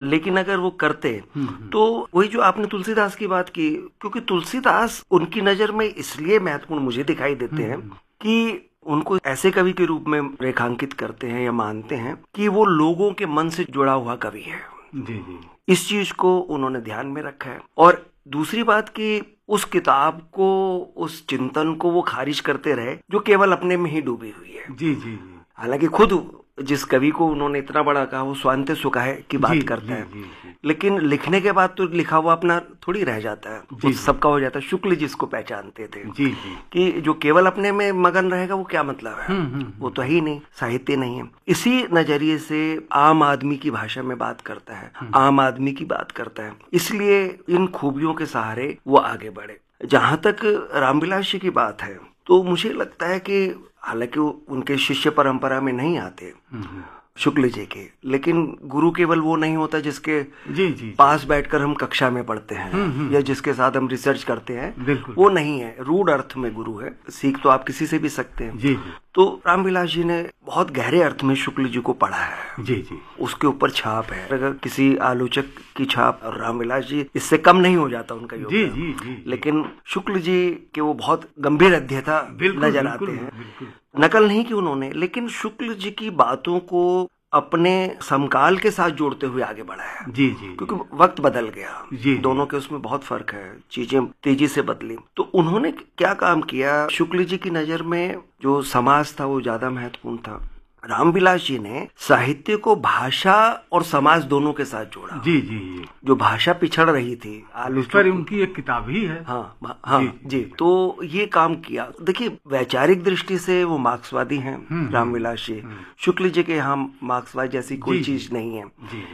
लेकिन अगर वो करते तो वही जो आपने तुलसीदास की बात की, क्योंकि तुलसीदास उनकी नजर में इसलिए महत्वपूर्ण मुझे दिखाई देते हैं कि उनको ऐसे कवि के रूप में रेखांकित करते हैं या मानते हैं कि वो लोगों के मन से जुड़ा हुआ कवि है। जी जी। इस चीज को उन्होंने ध्यान में रखा है। और दूसरी बात कि उस किताब को, उस चिंतन को वो खारिज करते रहे जो केवल अपने में ही डूबी हुई है। जी जी जी। हालांकि खुद जिस कवि को उन्होंने इतना बड़ा कहा वो स्वांत सुखाय की बात करता है, लेकिन लिखने के बाद तो लिखा हुआ अपना थोड़ी रह जाता है, वो सबका हो जाता है। शुक्ल जिसको पहचानते थे कि जो केवल अपने में मगन रहेगा वो क्या मतलब है, वो तो ही नहीं, साहित्य नहीं है। इसी नजरिए से आम आदमी की भाषा में बात करता है, आम आदमी की बात करता है, इसलिए इन खूबियों के सहारे वो आगे बढ़े। जहां तक रामविलास जी की बात है तो मुझे लगता है कि हालांकि उनके शिष्य परंपरा में नहीं आते शुक्ल जी के, लेकिन गुरु केवल वो नहीं होता जिसके पास बैठकर हम कक्षा में पढ़ते हैं या जिसके साथ हम रिसर्च करते हैं, वो नहीं है। रूढ़ अर्थ में गुरु है, सीख तो आप किसी से भी सकते हैं। तो रामविलास जी ने बहुत गहरे अर्थ में शुक्ल जी को पढ़ा है। उसके ऊपर छाप है। अगर किसी आलोचक की छाप, और रामविलास जी इससे कम नहीं हो जाता उनका योगदान, लेकिन शुक्ल जी के वो बहुत गंभीर अध्येता नजर आते हैं। नकल नहीं की उन्होंने, लेकिन शुक्ल जी की बातों को अपने समकाल के साथ जोड़ते हुए आगे बढ़ा है। क्योंकि वक्त बदल गया, दोनों के उसमें बहुत फर्क है, चीजें तेजी से बदली। तो उन्होंने क्या काम किया, शुक्ल जी की नजर में जो समाज था वो ज्यादा महत्वपूर्ण था। रामविलास जी ने साहित्य को भाषा और समाज दोनों के साथ जोड़ा। जो भाषा पिछड़ रही थी, पर उनकी एक किताब ही है। हाँ जी। तो ये काम किया। देखिए, वैचारिक दृष्टि से वो मार्क्सवादी हैं रामविलास जी। शुक्ल जी के यहाँ मार्क्सवाद जैसी कोई चीज नहीं है,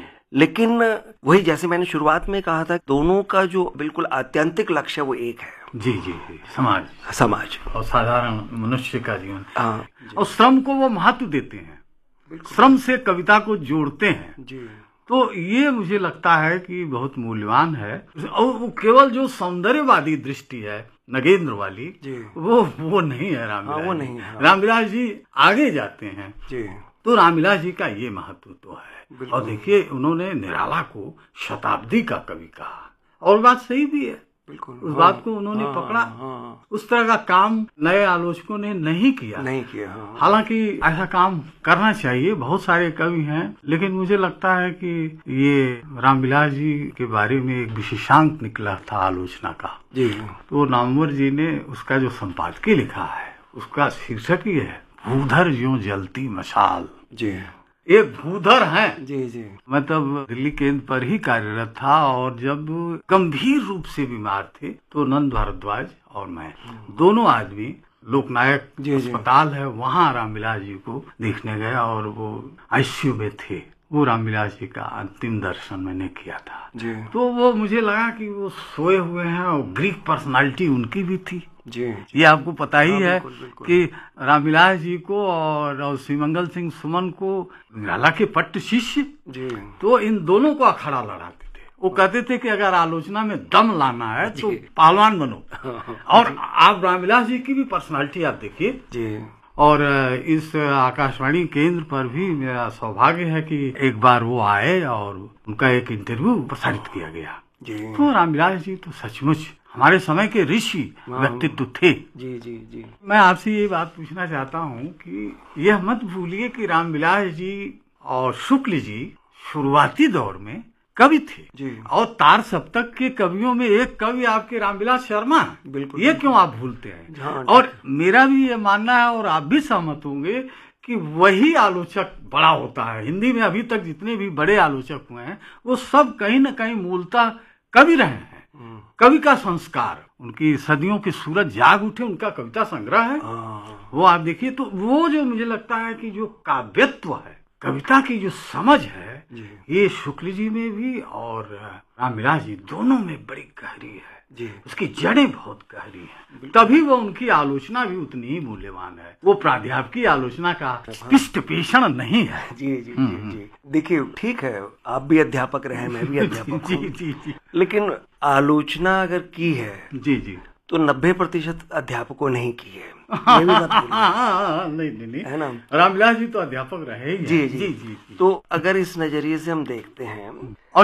लेकिन वही जैसे मैंने शुरुआत में कहा था, दोनों का जो बिल्कुल आत्यंतिक लक्ष्य वो एक है। समाज और साधारण मनुष्य का जीवन। और श्रम को वो महत्व देते हैं, श्रम से कविता को जोड़ते हैं। तो ये मुझे लगता है कि बहुत मूल्यवान है। और वो केवल जो सौंदर्यवादी दृष्टि है, नगेंद्र वाली, वो नहीं है रामविलास। रामविलास जी आगे जाते हैं। तो रामविलास जी का ये महत्व तो है। और देखिए, उन्होंने निराला को शताब्दी का कवि कहा, और बात सही भी है। उस बात को उन्होंने पकड़ा। उस तरह का काम नए आलोचकों ने नहीं किया। हालांकि ऐसा काम करना चाहिए, बहुत सारे कवि हैं, लेकिन मुझे लगता है कि ये रामविलास जी के बारे में एक विशेषांक निकला था आलोचना का। तो नामवर जी ने उसका जो संपादकीय लिखा है, उसका शीर्षक ही है भूधर ज्यों जलती मशाल। एक भूधर हैं। मैं तब दिल्ली केंद्र पर ही कार्यरत था, और जब गंभीर रूप से बीमार थे तो नंद भारद्वाज और मैं दोनों आदमी लोकनायक अस्पताल है, वहाँ रामविलास जी को देखने गए, और वो आईसीयू में थे। वो रामविलास जी का अंतिम दर्शन मैंने किया था। तो वो मुझे लगा कि वो सोए हुए हैं, और ग्रीक पर्सनालिटी उनकी भी थी। ये आपको पता ही है कि रामविलास जी को और श्रीमंगल सिंह सुमन को निराला के पट्ट शिष्य, तो इन दोनों को अखाड़ा लड़ाते थे। वो कहते थे कि अगर आलोचना में दम लाना है तो पहलवान बनो। और आप रामविलास जी की भी पर्सनालिटी आप देखिए। और इस आकाशवाणी केंद्र पर भी मेरा सौभाग्य है कि एक बार वो आए और उनका एक इंटरव्यू प्रसारित किया गया। तो रामविलास जी तो सचमुच हमारे समय के ऋषि व्यक्तित्व थे। मैं आपसे ये बात पूछना चाहता हूँ कि यह मत भूलिए कि रामविलास जी और शुक्ल जी शुरुआती दौर में कवि थे, और तार सप्तक के कवियों में एक कवि आपके रामविलास शर्मा है। ये क्यों आप भूलते हैं? और मेरा भी ये मानना है, और आप भी सहमत होंगे, कि वही आलोचक बड़ा होता है। हिंदी में अभी तक जितने भी बड़े आलोचक हुए हैं, वो सब कहीं न कहीं मूलतः कवि रहे हैं। कवि का संस्कार, उनकी सदियों की सूरज जाग उठे, उनका कविता संग्रह है। वो आप देखिए, तो वो जो मुझे लगता है कि जो काव्यत्व है, कविता की जो समझ है, ये शुक्ल जी में भी और रामविलास जी दोनों में बड़ी गहरी है। उसकी जड़ें बहुत गहरी हैं, तभी वो उनकी आलोचना भी उतनी ही मूल्यवान है। वो प्राध्यापकी आलोचना का पिष्ट पेषण नहीं है। देखिए, ठीक है, आप भी अध्यापक रहे, मैं भी अध्यापक हूं, लेकिन आलोचना अगर की है तो 90% अध्यापकों ने ही की है। ये भी मत नहीं है ना। रामविलास जी तो अध्यापक रहे ही। जी। तो अगर इस नजरिए से हम देखते हैं,